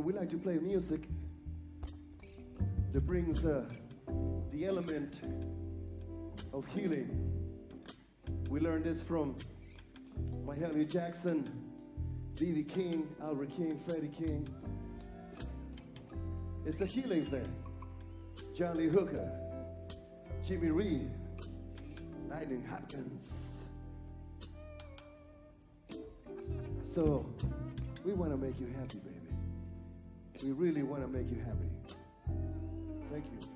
we like to play music that brings the element of healing. We learned this from Mahalia Jackson, B.B. King, Albert King, Freddie King. It's a healing thing. John Lee Hooker, Jimmy Reed, Lightning Hopkins. So we want to make you happy, baby. We really want to make you happy. Thank you.